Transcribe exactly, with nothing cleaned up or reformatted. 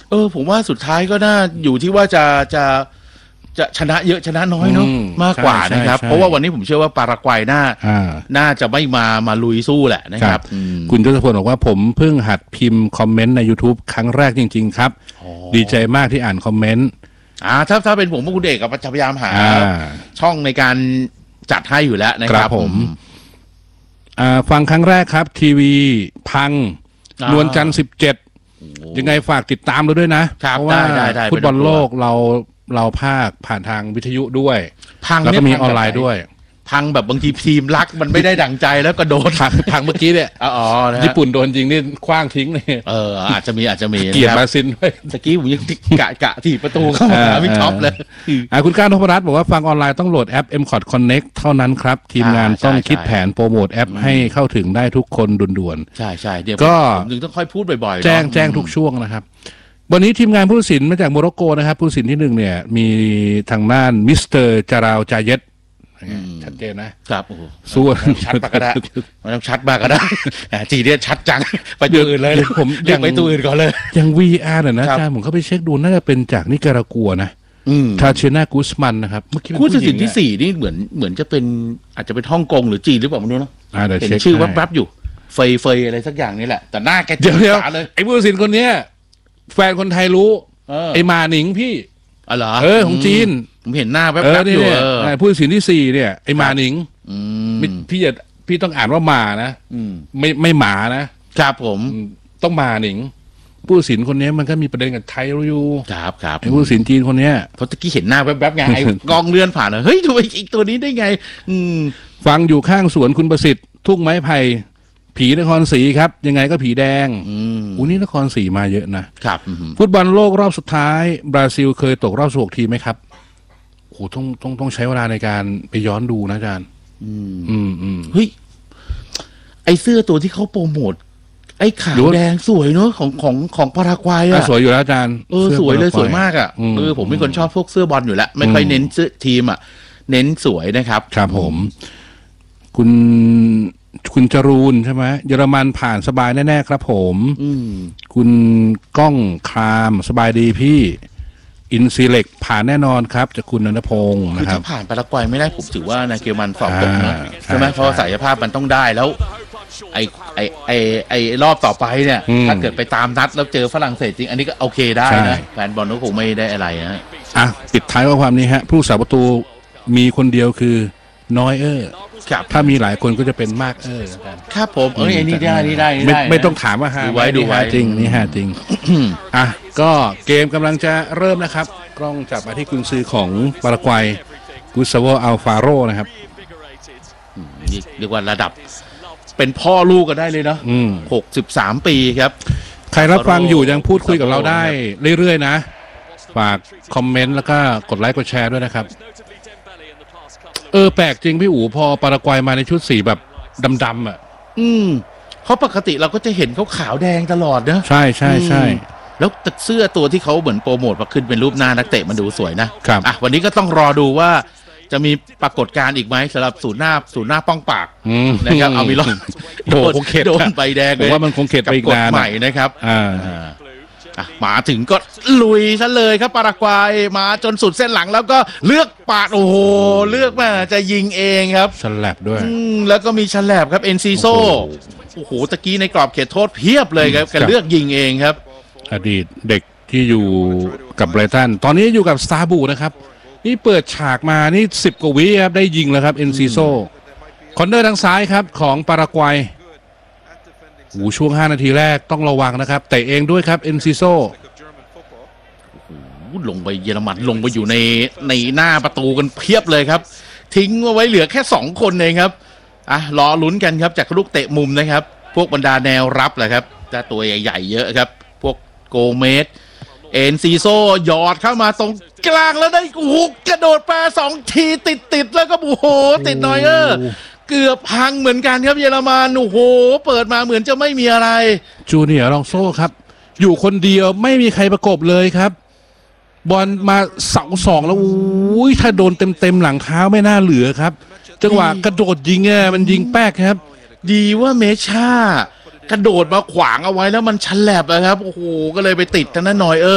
เออผมว่าสุดท้ายก็น่าอยู่ที่ว่าจะจะจะชนะเยอะชนะน้อยเนาะมากกว่านะครับเพราะว่าวันนี้ผมเชื่อว่าปารากวัยน่าน่าจะไม่มามาลุยสู้แหละนะครับคุณทศพลบอกว่าผมเพิ่งหัดพิมพ์คอมเมนต์ใน YouTube ครั้งแรกจริงๆครับดีใจมากที่อ่านคอมเมนต์อ่าถ้าถ้าเป็นผมคุณเอกก็จะพยายามหาช่องในการจัดให้อยู่แล้วนะครับผมฟังครั้งแรกครับทีวีพังนวลจันทร์สิบเจ็ดยังไงฝากติดตามเราด้วยนะเพราะว่าฟุตบอลโลกเราเราภาคผ่านทางวิทยุด้วยแล้วก็มีออนไลน์ด้วยพังแบบบางทีทีมรักมันไม่ได้ดั่งใจแล้วก็โดนพังเมื่อกี้เนี่ยอ๋อญี่ปุ่นโดนจริงนี่คว้างทิ้งเลยเอออาจจะมีอาจจะมีเกียร์มาซินด้วยตะกี้ผมยังกะกะที่ประตูเข้ามาไม่ช็อปเลยคุณก้านพรัตน์บอกว่าฟังออนไลน์ต้องโหลดแอป เอ็ม คอร์ด Connect เท่านั้นครับทีมงานต้องคิดแผนโปรโมทแอปให้เข้าถึงได้ทุกคนด่วนๆใช่ใช่เดี๋ยวก็ถึงต้องค่อยพูดบ่อยๆแจ้งแจ้งทุกช่วงนะครับวันนี้ทีมงานผู้ตัดสินมาจากโมร็อกโกนะครับผู้ตัดสินที่หนึ่งเนี่ยมีทางด้านมิสเตอร์จาราวจาเยตชัดเจนนะครับโอ้โหสู้ชัดมากก็ได้มันต้องชัดมากก็ได้จีเนี่ยชัดจังไปตัวอื่นเลยผมยังไปตัวอื่นก่อนเลยยัง วี อาร์ เนี่ยนะอาจารย์ผมเข้าไปเช็คดูน่าจะเป็นจากนิการากัวนะทาเชน่ากุสมันนะครับผู้ตัดสินที่สี่นี่เหมือนเหมือนจะเป็นอาจจะเป็นฮ่องกงหรือจีนหรือเปล่าไม่รู้เนาะเห็นชื่อวับๆอยู่เฟยเฟยอะไรสักอย่างนี่แหละแต่หน้าแกเจ๋งเลยไอ้ผู้ตัดสินคนเนี้ยแฟนคนไทยรู้ไอ้มาหนิงพี่อ๋อเหรอเออของจีนผมเห็นหน้าแวบๆอยู่ผู้ตัดสินที่สี่เนี่ยไอ้มาหนิงพี่จะพี่ต้องอ่านว่ามานะไม่ไม่หมานะครับผมต้องมาหนิงผู้ตัดสินคนนี้มันก็มีประเด็นกับไทยอยู่ครับครับไอ้ผู้ตัดสินจีนคนเนี้ยเพราะตะกี้เห็นหน้าแวบๆไงไอ้กองเลื่อนผ่านเฮ้ยทำไมอีกตัวนี้ได้ไงฟังอยู่ข้างสวนคุณประสิทธิ์ทุ่งไม้ไผ่ผีนครศรีครับยังไงก็ผีแดงอุ้นี่นครศรีมาเยอะนะครับฟุตบอลโลกรอบสุดท้ายบราซิลเคยตกรอบสิบหกทีมไหมครับโอ้ต้องต้องต้องใช้เวลาในการไปย้อนดูนะอาจารย์อืมอืมอืมเฮ้ยไอเสื้อตัวที่เขาโปรโมทไอ้ขาวแดงสวยเนอะของของของปารากวัยอะสวยอยู่แล้วอาจารย์เออสวยเลยสวยมากอะเออผมเป็นคนชอบพวกเสื้อบอลอยู่แล้วไม่ค่อยเน้นเสื้อทีมอะเน้นสวยนะครับครับผมคุณคุณจรูนใช่ไหมเยอรมันผ่านสบายแน่ๆครับผมคุณก้องครามสบายดีพี่อินซีเล็กผ่านแน่นอนครับจากคุณณัฐพงศ์นะครับถ้าผ่านปารากวัยไม่ได้ผมถือว่านาเกลมันสอบตกนะใช่ไหมเพราะศักยภาพมันต้องได้แล้วไอไอไอไอรอบต่อไปเนี่ยถ้าเกิดไปตามนัดแล้วเจอฝรั่งเศสจริงอันนี้ก็โอเคได้นะแฟนบอลก็คงไม่ได้อะไรนะอ่ะปิดท้ายว่าความนี้ฮะผู้สาประตูมีคนเดียวคือน้อยเออร์ถ้ามีหลายคนก็จะเป็นมากเออครับผมเออนี่ได้นี่ได้ไม่ไม่ต้องถามว่าฮะดูไว้ดูไว้จริงนี่ฮะจริงอ่ะก็เกมกำลังจะเริ่มนะครับกล้องจับมาที่กุนซือของปารากวัยกุสซาโวอัลฟาโรนะครับเรียกว่าระดับเป็นพ่อลูกก็ได้เลยเนาะหกสิบสามปีครับใครรับฟังอยู่ยังพูดคุยกับเราได้เรื่อยๆนะฝากคอมเมนต์แล้วก็กดไลค์กดแชร์ด้วยนะครับเออแปลกจริงพี่อู๋พอปารากวัยมาในชุดสีแบบดำๆอ่ะอืมเขาปกติเราก็จะเห็นเขาขาวแดงตลอดนะใช่ใช่ใช่แล้วเสื้อตัวที่เขาเหมือนโปรโมทมาขึ้นเป็นรูปหน้านักเตะมันดูสวยนะครับอ่ะวันนี้ก็ต้องรอดูว่าจะมีปรากฏการณ์อีกไหมสำหรับศูนย์หน้าศูนย์หน้าป้องปากนะครับเอามีลองโดนโดนใบแดงเลยว่ามันคงเข็ดไปอีกนานใหม่นะครับอ่ามาถึงก็ลุยซะเลยครับปารากวัยมาจนสุดเส้นหลังแล้วก็เลือกปาดโอ้โหเลือกมาจะยิงเองครับฉลับด้วยแล้วก็มีฉลับครับเอ็นซีโซโอ้โหตะกี้ในกรอบเขตโทษเพียบเลยครับกันเลือกยิงเองครับอดีตเด็กที่อยู่กับไบรตันตอนนี้อยู่กับสตาร์บูนะครับนี่เปิดฉากมานี่สิบกว่าวิครับได้ยิงแล้วครับเอ็นซีโซคอนเนอร์ทางซ้ายครับของปารากวัยโอ้ช่วงห้านาทีแรกต้องระวังนะครับแต่เองด้วยครับเอ็นซิโซลงไปเยอรมันลงไปอยู่ในในหน้าประตูกันเพียบเลยครับทิ้งเอาไว้เหลือแค่สองคนเองครับอ่ะรอลุ้นกันครับจากลูกเตะมุมนะครับพวกบรรดาแนวรับแหละครับจะตัวใหญ่ๆเยอะครับพวกโกเมสเอ็นซีโซหยอดเข้ามาตรงกลางแล้วได้โอ้โหกระโดดแปรสองทีติดๆแล้วก็โอ้โหติดหน่อยเออเกือบพังเหมือนกันครับเยอรมันโอ้โหเปิดมาเหมือนจะไม่มีอะไรจูเนียร์ลองโซ่ครับอยู่คนเดียวไม่มีใครประกบเลยครับบอลมาเสาสองแล้วอุ้ยถ้าโดนเต็มๆหลังเท้าไม่น่าเหลือครับจังหวะกระโดดยิงอ่ะมันยิงแป๊กครับดีว่าเมชากระโดดมาขวางเอาไว้แล้วมันฉลับนะครับโอ้โหก็เลยไปติดทางนั้นหน่อยเออ